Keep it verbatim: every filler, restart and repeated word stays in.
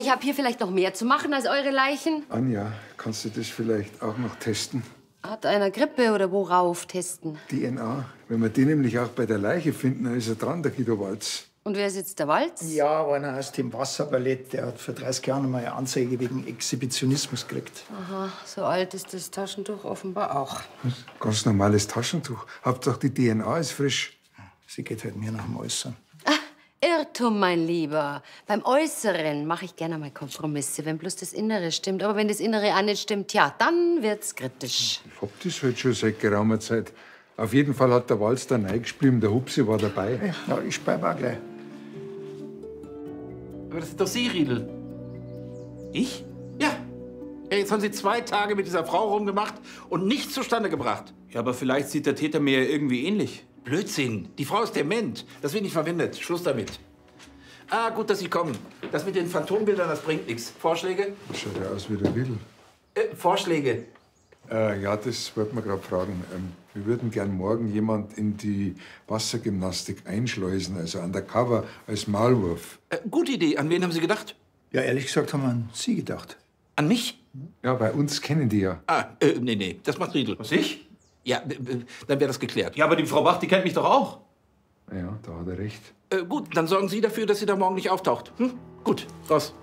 Ich habe hier vielleicht noch mehr zu machen als eure Leichen. Anja, kannst du das vielleicht auch noch testen? Hat einer Grippe oder worauf testen? D N A. Wenn wir die nämlich auch bei der Leiche finden, dann ist er dran, der Guido Walz. Und wer ist jetzt der Walz? Ja, einer aus dem Wasserballett. Der hat vor dreißig Jahren mal eine Anzeige wegen Exhibitionismus gekriegt. Aha, so alt ist das Taschentuch offenbar auch. Was? Ganz normales Taschentuch. Hauptsache die D N A ist frisch. Sie geht halt mir nach dem Äußeren. Irrtum, mein Lieber. Beim Äußeren mache ich gerne mal Kompromisse, wenn bloß das Innere stimmt. Aber wenn das Innere auch nicht stimmt, ja, dann wird's kritisch. Ich hab das halt schon seit geraumer Zeit. Auf jeden Fall hat der Walz da reingespielt, der Hupsi war dabei. Ja, ich bleib auch gleich. Aber das ist doch Sie, Riedel. Ich? Ja. Ja, jetzt haben Sie zwei Tage mit dieser Frau rumgemacht und nichts zustande gebracht. Ja, aber vielleicht sieht der Täter mir ja irgendwie ähnlich. Blödsinn. Die Frau ist dement. Das wird nicht verwendet. Schluss damit. Ah, gut, dass Sie kommen. Das mit den Phantombildern, das bringt nichts. Vorschläge? Das schaut ja aus wie der Riedel. Äh, Vorschläge. Äh, ja, das wollten wir gerade fragen. Ähm, wir würden gern morgen jemand in die Wassergymnastik einschleusen, also undercover als Maulwurf. Äh, gute Idee. An wen haben Sie gedacht? Ja, ehrlich gesagt haben wir an Sie gedacht. An mich? Ja, bei uns kennen die ja. Ah, äh, nee, nee. Das macht Riedel. Was, ich? Ja, äh, dann wäre das geklärt. Ja, aber die Frau Bach, die kennt mich doch auch. Ja, da hat er recht. Äh, gut, dann sorgen Sie dafür, dass sie da morgen nicht auftaucht. Hm? Gut, raus.